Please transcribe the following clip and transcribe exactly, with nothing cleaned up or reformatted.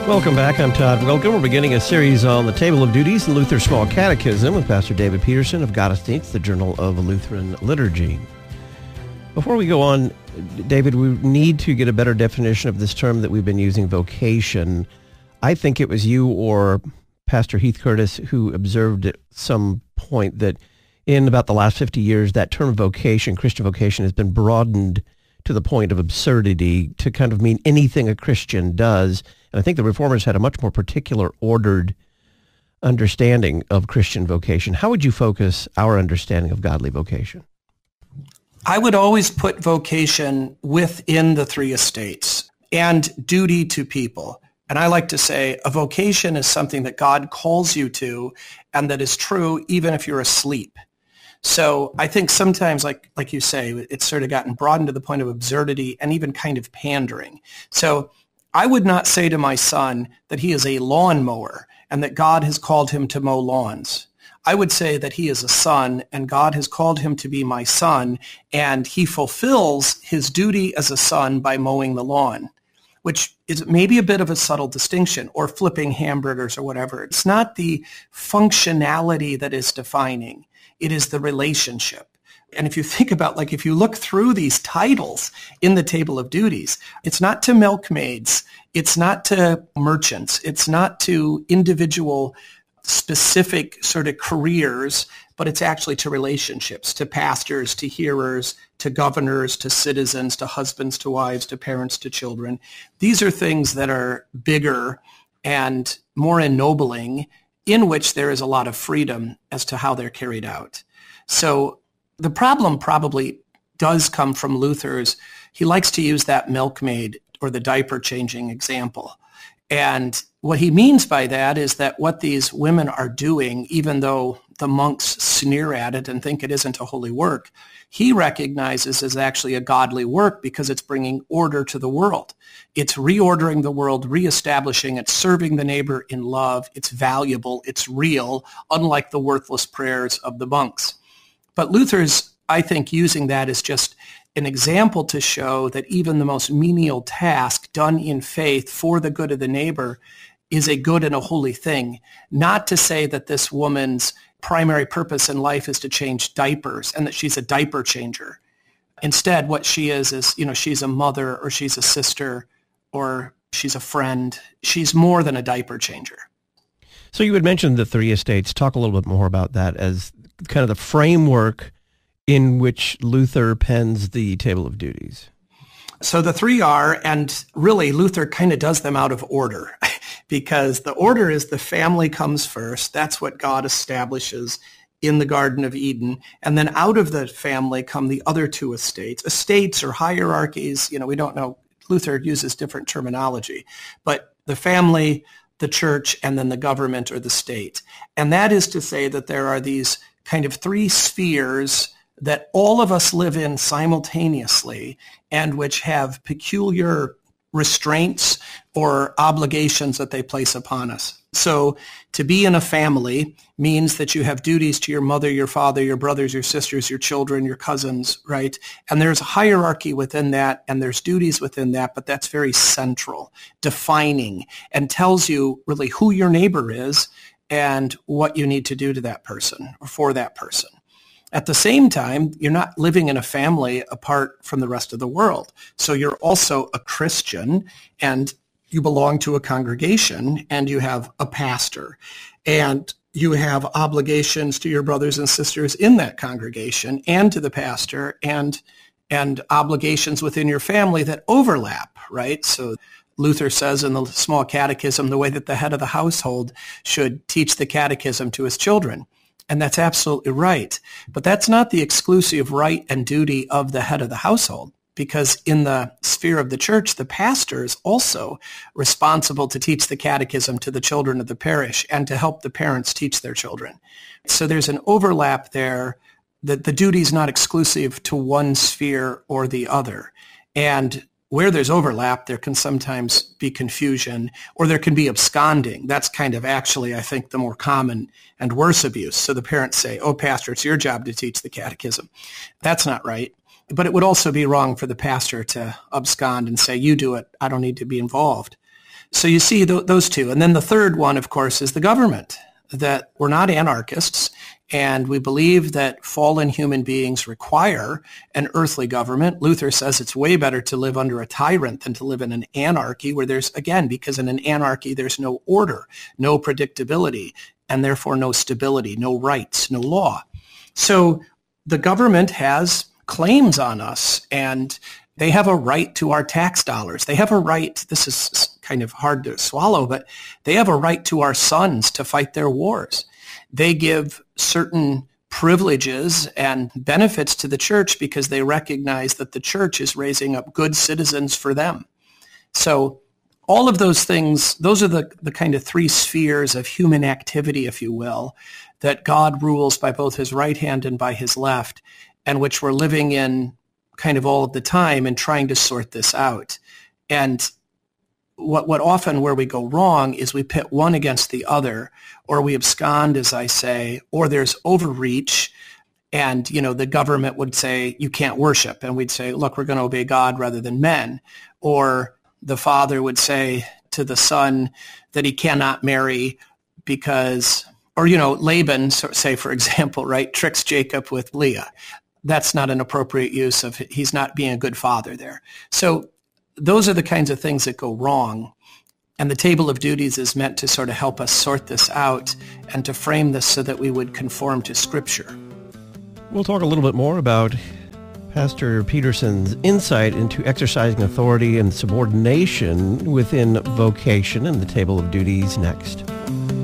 Welcome back. I'm Todd Welcome. We're beginning a series on the Table of Duties in Luther's Small Catechism with Pastor David Peterson of Gottesdienst, the Journal of Lutheran Liturgy. Before we go on, David, we need to get a better definition of this term that we've been using, vocation. I think it was you or Pastor Heath Curtis who observed at some point that in about the last fifty years, that term vocation, Christian vocation, has been broadened to the point of absurdity to kind of mean anything a Christian does. And I think the Reformers had a much more particular, ordered understanding of Christian vocation. How would you focus our understanding of godly vocation? I would always put vocation within the three estates and duty to people. And I like to say a vocation is something that God calls you to and that is true even if you're asleep. So I think sometimes, like like you say, it's sort of gotten broadened to the point of absurdity and even kind of pandering. So I would not say to my son that he is a lawnmower and that God has called him to mow lawns. I would say that he is a son and God has called him to be my son, and he fulfills his duty as a son by mowing the lawn, which is maybe a bit of a subtle distinction, or flipping hamburgers or whatever. It's not the functionality that is defining. It is the relationship. And if you think about, like, if you look through these titles in the Table of Duties, it's not to milkmaids, it's not to merchants, it's not to individual specific sort of careers, but it's actually to relationships, to pastors, to hearers, to governors, to citizens, to husbands, to wives, to parents, to children. These are things that are bigger and more ennobling, in which there is a lot of freedom as to how they're carried out. So the problem probably does come from Luther's. He likes to use that milkmaid or the diaper changing example. And what he means by that is that what these women are doing, even though the monks sneer at it and think it isn't a holy work, he recognizes as actually a godly work because it's bringing order to the world. It's reordering the world, reestablishing it, serving the neighbor in love. It's valuable, it's real, unlike the worthless prayers of the monks. But Luther's, I think, using that as just an example to show that even the most menial task done in faith for the good of the neighbor is a good and a holy thing. Not to say that this woman's primary purpose in life is to change diapers and that she's a diaper changer. Instead, what she is is, you know, she's a mother or she's a sister or she's a friend. She's more than a diaper changer. So you had mentioned the three estates. Talk a little bit more about that as kind of the framework in which Luther pens the Table of Duties. So the three are, and really Luther kind of does them out of order because the order is the family comes first. That's what God establishes in the Garden of Eden. And then out of the family come the other two estates. Estates or hierarchies, you know, we don't know. Luther uses different terminology, but the family, the church, and then the government or the state. And that is to say that there are these kind of three spheres that all of us live in simultaneously and which have peculiar restraints or obligations that they place upon us. So to be in a family means that you have duties to your mother, your father, your brothers, your sisters, your children, your cousins, right? And there's a hierarchy within that, and there's duties within that, but that's very central, defining, and tells you really who your neighbor is and what you need to do to that person or for that person. At the same time, you're not living in a family apart from the rest of the world. So you're also a Christian, and you belong to a congregation, and you have a pastor, and you have obligations to your brothers and sisters in that congregation and to the pastor, and and obligations within your family that overlap, right? So Luther says in the Small Catechism the way that the head of the household should teach the catechism to his children. And that's absolutely right. But that's not the exclusive right and duty of the head of the household, because in the sphere of the church, the pastor is also responsible to teach the catechism to the children of the parish and to help the parents teach their children. So there's an overlap there that the duty is not exclusive to one sphere or the other. And where there's overlap, there can sometimes be confusion, or there can be absconding. That's kind of actually, I think, the more common and worse abuse. So the parents say, oh, pastor, it's your job to teach the catechism. That's not right. But it would also be wrong for the pastor to abscond and say, you do it, I don't need to be involved. So you see th- those two. And then the third one, of course, is the government, that we're not anarchists. And we believe that fallen human beings require an earthly government. Luther says it's way better to live under a tyrant than to live in an anarchy where there's, again, because in an anarchy, there's no order, no predictability, and therefore no stability, no rights, no law. So the government has claims on us, and they have a right to our tax dollars. They have a right, this is kind of hard to swallow, but they have a right to our sons to fight their wars. They give certain privileges and benefits to the church because they recognize that the church is raising up good citizens for them. So all of those things, those are the, the kind of three spheres of human activity, if you will, that God rules by both his right hand and by his left, and which we're living in kind of all of the time and trying to sort this out. And what what often where we go wrong is we pit one against the other, or we abscond, as I say, or there's overreach. And, you know, the government would say, you can't worship. And we'd say, look, we're going to obey God rather than men. Or the father would say to the son that he cannot marry because, or, you know, Laban, say, for example, right, tricks Jacob with Leah. That's not an appropriate use of, he's not being a good father there. So those are the kinds of things that go wrong. And the table of duties is meant to sort of help us sort this out and to frame this so that we would conform to Scripture. We'll talk a little bit more about Pastor Peterson's insight into exercising authority and subordination within vocation and the table of duties next.